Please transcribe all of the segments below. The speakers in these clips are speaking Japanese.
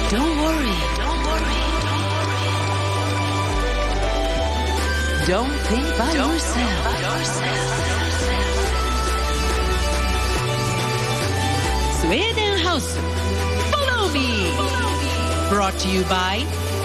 Don't worry. Don't think by yourself. Sweden House. Follow me. Brought to you by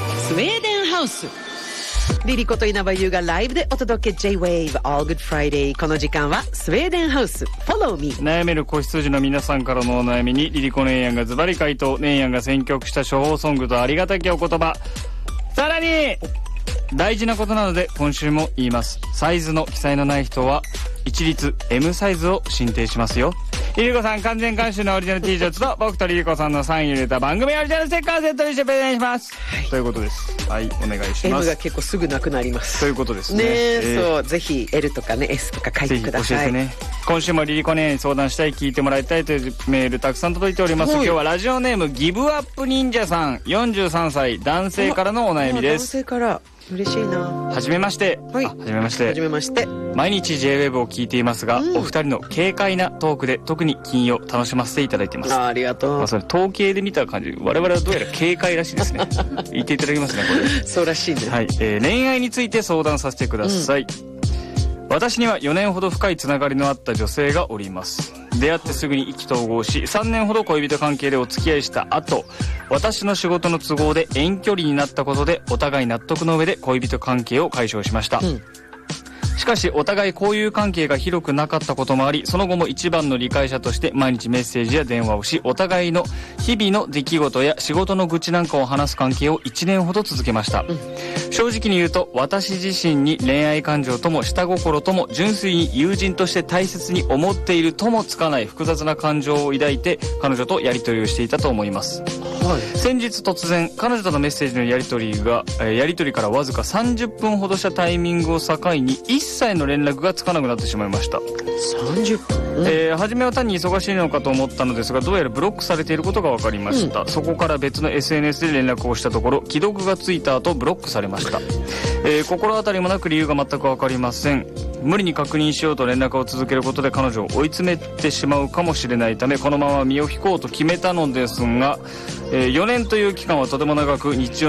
Sweden House。リリコと稲葉優がライブでお届け J-Wave All Good Friday。 この時間はスウェーデンハウス Follow Me。 悩める子羊の皆さんからのお悩みにリリコ姉やんがズバリ回答、姉やんが選曲した処方ソングとありがたきお言葉、さらに大事なことなので今週も言います。サイズの記載のない人は一律 M サイズを進呈しますよ。リリコさん完全監修のオリジナル T シャツと僕とリリコさんのサイン入れた番組オリジナルステッカーセットにしてプレゼンします、はい、ということです。はい、お願いします。 M が結構すぐなくなりますということですね。 そう、ぜひ L とかね S とか書いてください。 ぜひ教えてね。今週もリリコ姉に相談したい、聞いてもらいたいというメールたくさん届いております。今日はラジオネームギブアップ忍者さん、43歳男性からのお悩みです。 男性から、嬉しいな。 はじめまして。はい、はじめまして。 はじめまして。 毎日 J-Wave を聞いていますが、お二人の軽快なトークで特に金曜楽しませていただいています。 ありがとう。 それ統計で見た感じ、我々はどうやら軽快らしいですね。言っていただきますね、これ。 そうらしいね。 はい、恋愛について相談させてください。私には4年ほど深いつながりのあった女性がおります。出会ってすぐに意気投合し、3年ほど恋人関係でお付き合いした後、私の仕事の都合で遠距離になったことでお互い納得の上で恋人関係を解消しました。しかしお互い交友関係が広くなかったこともあり、その後も一番の理解者として毎日メッセージや電話をし、お互いの日々の出来事や仕事の愚痴なんかを話す関係を1年ほど続けました。正直に言うと、私自身に恋愛感情とも下心とも純粋に友人として大切に思っているともつかない複雑な感情を抱いて彼女とやり取りをしていたと思います。先日突然彼女とのメッセージのやり取りからわずか30分ほどしたタイミングを境に一切の連絡がつかなくなってしまいました。 30分、 初めは単に忙しいのかと思ったのですが、どうやらブロックされていることが分かりました。そこから別の SNS で連絡をしたところ、既読がついた後ブロックされました。心当たりもなく理由が全く分かりません。無理に確認しようと連絡を続けることで彼女を追い詰めてしまうかもしれないため、このまま身を引こうと決めたのですが、4年という期間はとても長く、日常